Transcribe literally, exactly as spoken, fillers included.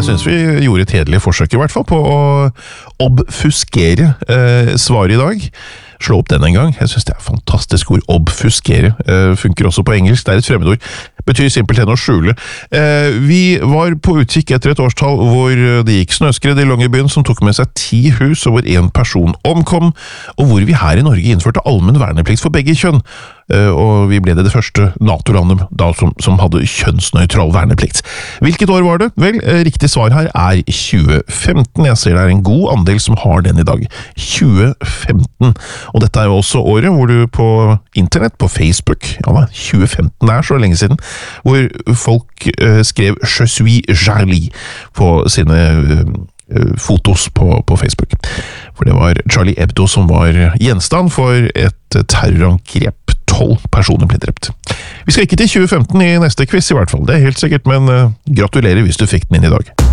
Jeg synes vi gjorde et hederlig forsøk i hvert fall på å obfuskere eh, svaret i dag. Slå opp den en gang. Jeg synes det er et fantastisk ord. Obfuskere. Eh, funker også på engelsk. Det er et fremmedord. Betyr simpelthen å skjule. Eh, vi var på utkikk etter et årstall hvor det gikk snøskred i Longyearbyen som tok med seg ti hus og hvor en person omkom, og hvor vi her i Norge innførte allmenn verneplikt for begge kjønn. Uh, og vi ble det det første NATO-landet da som, som hadde kjønnsnøytral verneplikt. Hvilket år var det? Vel, uh, riktig svar her er tjue femten. Jeg ser det er en god andel som har den i dag. tjue femten. Og dette er jo også året hvor du på internett, på Facebook, ja da, tjue femten er så lenge siden, hvor folk uh, skrev «Je suis Charlie» på sine uh, fotos på, på Facebook. For det var Charlie Hebdo som var gjenstand for et terrorangrep. tolv personer ble drept. Vi skal ikke til tjue femten i neste quiz i hvert fall, det er helt sikkert, men uh, gratulerer hvis du fikk den inn i dag.